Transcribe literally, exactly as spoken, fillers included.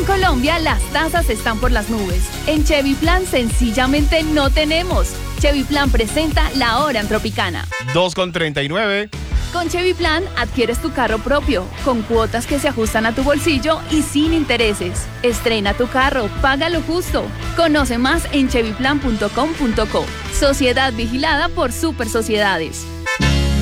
En Colombia, las tasas están por las nubes. En Chevy Plan, sencillamente no tenemos. Chevy Plan presenta La Hora en Tropicana. dos con treinta y nueve. Con Chevy Plan adquieres tu carro propio, con cuotas que se ajustan a tu bolsillo y sin intereses. Estrena tu carro, paga lo justo. Conoce más en chevy plan punto com punto co. Sociedad vigilada por Super Sociedades.